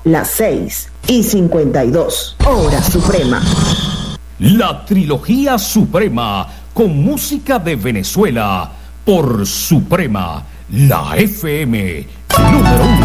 las 6:52, Hora Suprema. La trilogía Suprema, con música de Venezuela, por Suprema, la FM número 1.